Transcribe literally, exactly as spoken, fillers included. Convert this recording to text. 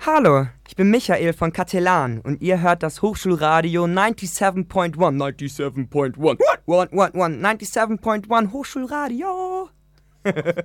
Hallo, ich bin Michael von Katelan und ihr hört das Hochschulradio siebenundneunzig Komma eins. siebenundneunzig Komma eins. What? What, what, what? siebenundneunzig Komma eins Hochschulradio.